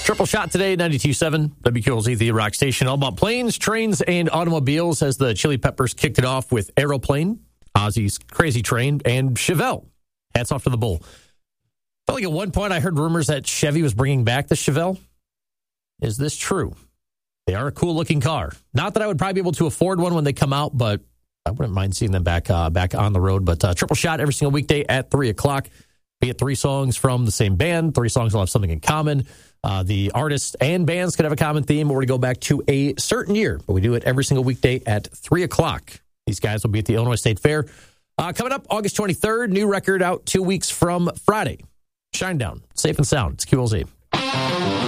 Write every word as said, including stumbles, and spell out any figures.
Triple shot today, ninety-two point seven, W Q L Z, the rock station. All about planes, trains, and automobiles as the Chili Peppers kicked it off with Aeroplane, Ozzy's Crazy Train, and Chevelle. Hats off to the Bull. Felt like at one point I heard rumors that Chevy was bringing back the Chevelle. Is this true? They are a cool-looking car. Not that I would probably be able to afford one when they come out, but I wouldn't mind seeing them back uh, back on the road. But uh, Triple Shot every single weekday at three o'clock. Be it three songs from the same band. Three songs will have something in common. Uh, the artists and bands could have a common theme, or we go back to a certain year. But we do it every single weekday at three o'clock. These guys will be at the Illinois State Fair. Uh, coming up August twenty-third, new record out two weeks from Friday. Shinedown, Safe and Sound. It's Q L Z.